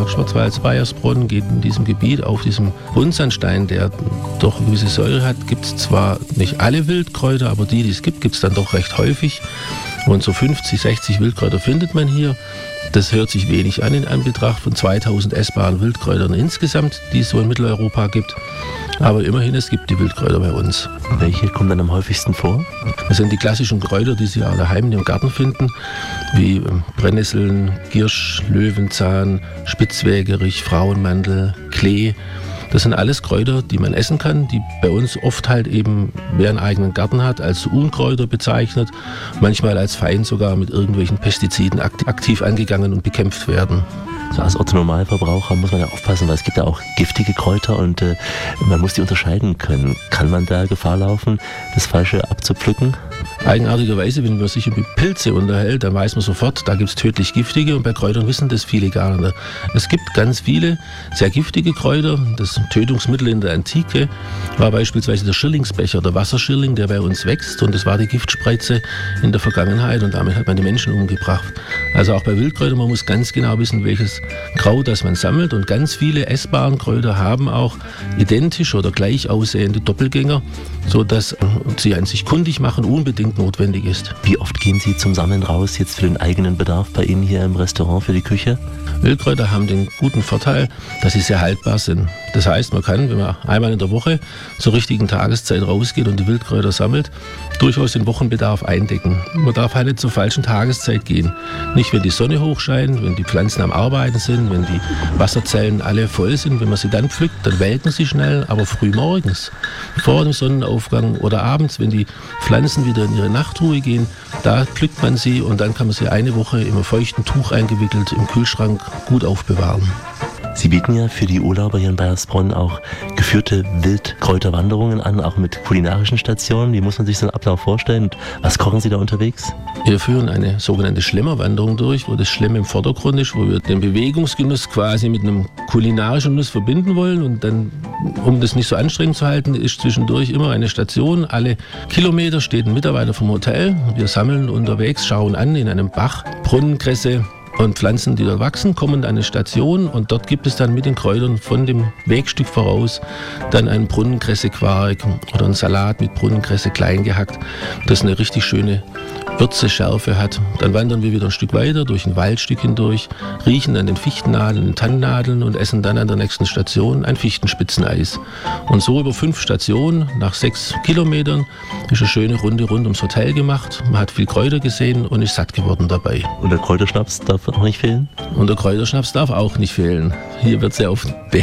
Schwarzwalds Baiersbronn geht in diesem Gebiet auf diesem Buntsandstein, der doch eine gewisse Säure hat, gibt es zwar nicht alle Wildkräuter, aber die es gibt, gibt es dann doch recht häufig. Und so 50, 60 Wildkräuter findet man hier. Das hört sich wenig an in Anbetracht von 2000 essbaren Wildkräutern insgesamt, die es so in Mitteleuropa gibt. Aber immerhin, es gibt die Wildkräuter bei uns. Welche kommen dann am häufigsten vor? Das sind die klassischen Kräuter, die Sie auch daheim im Garten finden, wie Brennnesseln, Giersch, Löwenzahn, Spitzwegerich, Frauenmandel, Klee. Das sind alles Kräuter, die man essen kann, die bei uns oft halt eben, wer einen eigenen Garten hat, als Unkräuter bezeichnet, manchmal als Feind sogar mit irgendwelchen Pestiziden aktiv angegangen und bekämpft werden. So als Otto-Normalverbraucher muss man ja aufpassen, weil es gibt ja auch giftige Kräuter und man muss die unterscheiden können. Kann man da Gefahr laufen, das Falsche abzupflücken? Eigenartigerweise, wenn man sich über Pilze unterhält, dann weiß man sofort, da gibt es tödlich giftige und bei Kräutern wissen das viele gar nicht. Es gibt ganz viele sehr giftige Kräuter. Das Tötungsmittel in der Antike war beispielsweise der Schirlingsbecher, der Wasserschirling, der bei uns wächst, und das war die Giftspreize in der Vergangenheit und damit hat man die Menschen umgebracht. Also auch bei Wildkräutern, man muss ganz genau wissen, welches Kraut das man sammelt, und ganz viele essbaren Kräuter haben auch identisch oder gleich aussehende Doppelgänger, sodass sie an sich kundig machen unbedingt notwendig ist. Wie oft gehen Sie zum Sammeln raus, jetzt für den eigenen Bedarf bei Ihnen hier im Restaurant für die Küche? Wildkräuter haben den guten Vorteil, dass sie sehr haltbar sind. Das heißt, man kann, wenn man einmal in der Woche zur richtigen Tageszeit rausgeht und die Wildkräuter sammelt, durchaus den Wochenbedarf eindecken. Man darf halt nicht zur falschen Tageszeit gehen. Nicht, wenn die Sonne hochscheint, wenn die Pflanzen am Arbeiten sind, wenn die Wasserzellen alle voll sind. Wenn man sie dann pflückt, dann welken sie schnell, aber früh morgens, vor dem Sonnenaufgang oder abends, wenn die Pflanzen wieder in ihre Nachtruhe gehen, da pflückt man sie und dann kann man sie eine Woche in einem feuchten Tuch eingewickelt im Kühlschrank gut aufbewahren. Sie bieten ja für die Urlauber hier in Baiersbronn auch geführte Wildkräuterwanderungen an, auch mit kulinarischen Stationen. Wie muss man sich so einen Ablauf vorstellen? Und was kochen Sie da unterwegs? Wir führen eine sogenannte Schlemmerwanderung durch, wo das Schlemmen im Vordergrund ist, wo wir den Bewegungsgenuss quasi mit einem kulinarischen Genuss verbinden wollen. Und dann, um das nicht so anstrengend zu halten, ist zwischendurch immer eine Station. Alle Kilometer steht ein Mitarbeiter vom Hotel. Wir sammeln unterwegs, schauen an in einem Bach, Brunnenkresse und Pflanzen, die dort wachsen, kommen an eine Station und dort gibt es dann mit den Kräutern von dem Wegstück voraus dann einen Brunnenkresse-Quark oder einen Salat mit Brunnenkresse klein gehackt, das eine richtig schöne Würze, Schärfe hat. Dann wandern wir wieder ein Stück weiter durch ein Waldstück hindurch, riechen an den Fichtennadeln, den Tannennadeln und essen dann an der nächsten Station ein Fichtenspitzeneis. Und so über 5 Stationen, nach 6 Kilometern, ist eine schöne Runde rund ums Hotel gemacht. Man hat viel Kräuter gesehen und ist satt geworden dabei. Und der Kräuterschnaps darf auch nicht fehlen? Und der Kräuterschnaps darf auch nicht fehlen. Hier wird sehr auf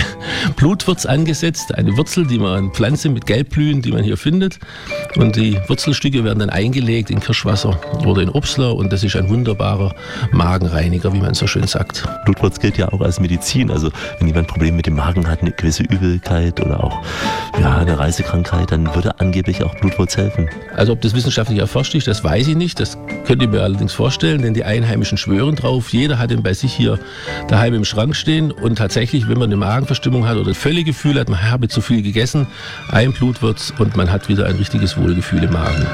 Blutwurz angesetzt, eine Wurzel, eine Pflanze mit Gelbblühen, die man hier findet. Und die Wurzelstücke werden dann eingelegt in Kirschwasser oder in Obstler und das ist ein wunderbarer Magenreiniger, wie man so schön sagt. Blutwurz gilt ja auch als Medizin. Also wenn jemand Probleme mit dem Magen hat, eine gewisse Übelkeit oder auch eine Reisekrankheit, dann würde angeblich auch Blutwurz helfen. Also ob das wissenschaftlich erforscht ist, das weiß ich nicht. Das könnte ich mir allerdings vorstellen, denn die Einheimischen schwören drauf. Jeder hat ihn bei sich hier daheim im Schrank stehen und tatsächlich, wenn man eine Magenverstimmung hat oder Völlegefühl hat, man habe zu viel gegessen, ein Blutwurz und man hat wieder ein richtiges Wohlgefühl im Magen.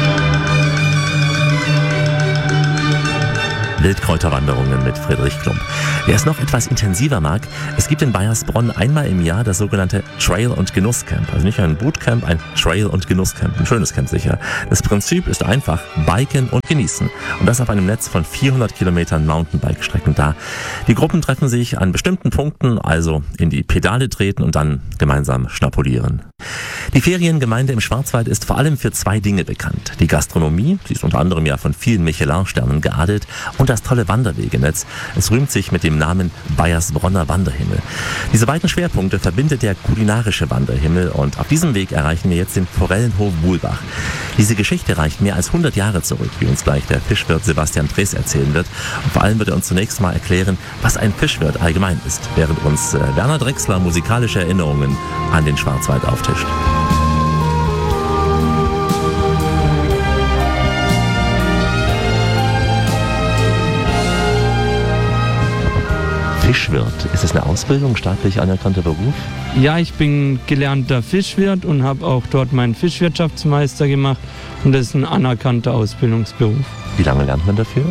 Wildkräuterwanderungen mit Friedrich Klump. Wer es noch etwas intensiver mag, es gibt in Baiersbronn einmal im Jahr das sogenannte Trail- und Genusscamp. Also nicht ein Bootcamp, ein Trail- und Genusscamp. Ein schönes Camp sicher. Das Prinzip ist einfach: Biken und genießen. Und das auf einem Netz von 400 Kilometern Mountainbike-Strecken da. Die Gruppen treffen sich an bestimmten Punkten, also in die Pedale treten und dann gemeinsam schnapulieren. Die Feriengemeinde im Schwarzwald ist vor allem für 2 Dinge bekannt. Die Gastronomie, sie ist unter anderem ja von vielen Michelin-Sternen geadelt, und das tolle Wanderwegenetz. Es rühmt sich mit dem Namen Baiersbronner Wanderhimmel. Diese beiden Schwerpunkte verbindet der kulinarische Wanderhimmel und auf diesem Weg erreichen wir jetzt den Forellenhof Buhlbach. Diese Geschichte reicht mehr als 100 Jahre zurück, wie uns gleich der Fischwirt Sebastian Drees erzählen wird. Und vor allem wird er uns zunächst mal erklären, was ein Fischwirt allgemein ist, während uns Werner Drechsler musikalische Erinnerungen an den Schwarzwald auftischt. Fischwirt, ist das eine Ausbildung, staatlich anerkannter Beruf? Ja, ich bin gelernter Fischwirt und habe auch dort meinen Fischwirtschaftsmeister gemacht und das ist ein anerkannter Ausbildungsberuf. Wie lange lernt man dafür?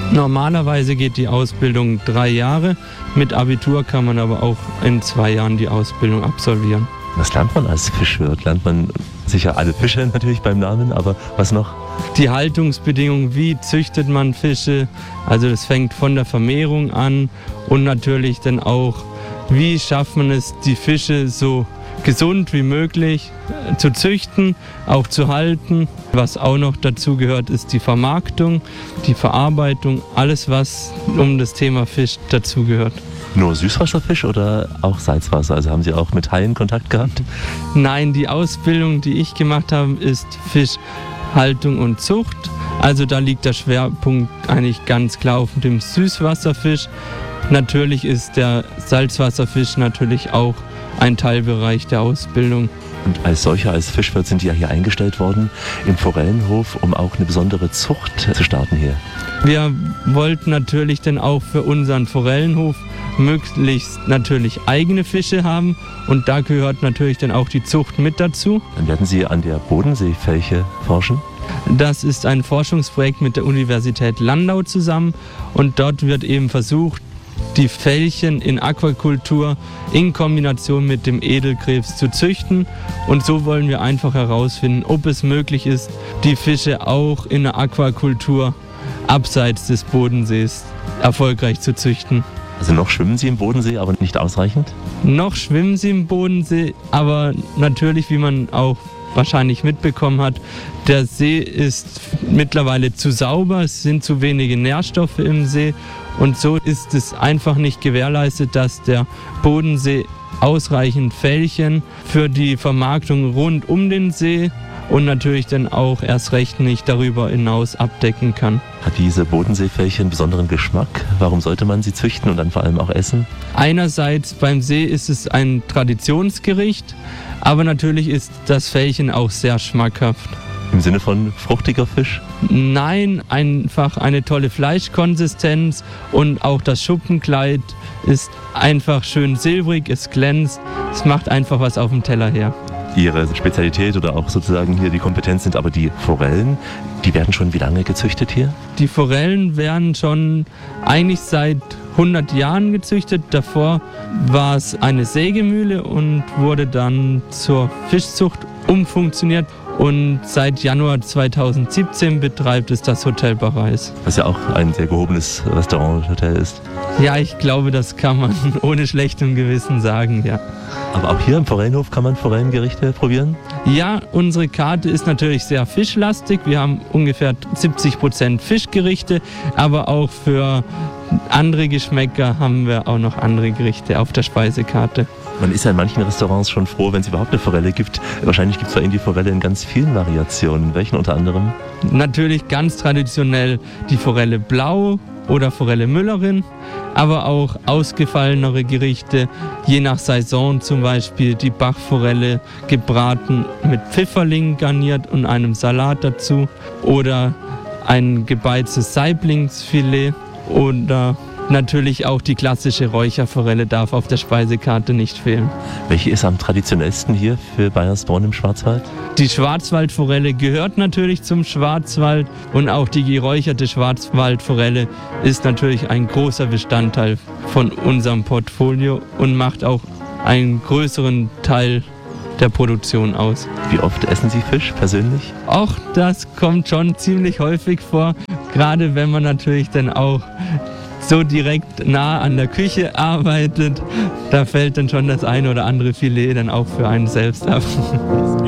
Normalerweise geht die Ausbildung 3 Jahre. Mit Abitur kann man aber auch in 2 Jahren die Ausbildung absolvieren. Was lernt man als Fischwirt? Lernt man sicher alle Fische natürlich beim Namen, aber was noch? Die Haltungsbedingungen, wie züchtet man Fische, also das fängt von der Vermehrung an und natürlich dann auch, wie schafft man es, die Fische so gesund wie möglich zu züchten, auch zu halten. Was auch noch dazu gehört, ist die Vermarktung, die Verarbeitung, alles was um das Thema Fisch dazu gehört. Nur Süßwasserfisch oder auch Salzwasser? Also haben Sie auch mit Haien Kontakt gehabt? Nein, die Ausbildung, die ich gemacht habe, ist Fischhaltung und Zucht. Also da liegt der Schwerpunkt eigentlich ganz klar auf dem Süßwasserfisch. Natürlich ist der Salzwasserfisch natürlich auch ein Teilbereich der Ausbildung. Und als solcher, als Fischwirt sind Sie ja hier eingestellt worden im Forellenhof, um auch eine besondere Zucht zu starten hier. Wir wollten natürlich dann auch für unseren Forellenhof möglichst natürlich eigene Fische haben und da gehört natürlich dann auch die Zucht mit dazu. Dann werden Sie an der Bodenseefelche forschen? Das ist ein Forschungsprojekt mit der Universität Landau zusammen und dort wird eben versucht, die Felchen in Aquakultur in Kombination mit dem Edelkrebs zu züchten. Und so wollen wir einfach herausfinden, ob es möglich ist, die Fische auch in der Aquakultur abseits des Bodensees erfolgreich zu züchten. Also noch schwimmen Sie im Bodensee, aber nicht ausreichend? Noch schwimmen sie im Bodensee, aber natürlich, wie man auch wahrscheinlich mitbekommen hat, der See ist mittlerweile zu sauber, es sind zu wenige Nährstoffe im See und so ist es einfach nicht gewährleistet, dass der Bodensee ausreichend Felchen für die Vermarktung rund um den See und natürlich dann auch erst recht nicht darüber hinaus abdecken kann. Hat diese Bodenseefelche einen besonderen Geschmack? Warum sollte man sie züchten und dann vor allem auch essen? Einerseits beim See ist es ein Traditionsgericht, aber natürlich ist das Felchen auch sehr schmackhaft. Im Sinne von fruchtiger Fisch? Nein, einfach eine tolle Fleischkonsistenz und auch das Schuppenkleid ist einfach schön silbrig, es glänzt, es macht einfach was auf dem Teller her. Ihre Spezialität oder auch sozusagen hier die Kompetenz sind aber die Forellen. Die werden schon wie lange gezüchtet hier? Die Forellen werden schon eigentlich seit 100 Jahren gezüchtet. Davor war es eine Sägemühle und wurde dann zur Fischzucht umfunktioniert. Und seit Januar 2017 betreibt es das Hotel Barreis. Was ja auch ein sehr gehobenes Restaurant-Hotel ist. Ja, ich glaube, das kann man ohne schlechtem Gewissen sagen, ja. Aber auch hier im Forellenhof kann man Forellengerichte probieren? Ja, unsere Karte ist natürlich sehr fischlastig. Wir haben ungefähr 70% Fischgerichte, aber auch für andere Geschmäcker haben wir auch noch andere Gerichte auf der Speisekarte. Man ist ja in manchen Restaurants schon froh, wenn es überhaupt eine Forelle gibt. Wahrscheinlich gibt es bei Ihnen die Forelle in ganz vielen Variationen. Welchen unter anderem? Natürlich ganz traditionell die Forelle Blau oder Forelle Müllerin, aber auch ausgefallenere Gerichte, je nach Saison zum Beispiel die Bachforelle gebraten mit Pfifferlingen garniert und einem Salat dazu oder ein gebeiztes Saiblingsfilet oder natürlich auch die klassische Räucherforelle darf auf der Speisekarte nicht fehlen. Welche ist am traditionellsten hier für Baiersbronn im Schwarzwald? Die Schwarzwaldforelle gehört natürlich zum Schwarzwald und auch die geräucherte Schwarzwaldforelle ist natürlich ein großer Bestandteil von unserem Portfolio und macht auch einen größeren Teil der Produktion aus. Wie oft essen Sie Fisch persönlich? Auch das kommt schon ziemlich häufig vor, gerade wenn man natürlich dann auch so direkt nah an der Küche arbeitet, da fällt dann schon das eine oder andere Filet dann auch für einen selbst ab.